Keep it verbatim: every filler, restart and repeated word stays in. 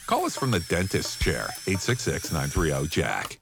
Call us from the dentist's chair, eight six six, nine three zero, J A C K.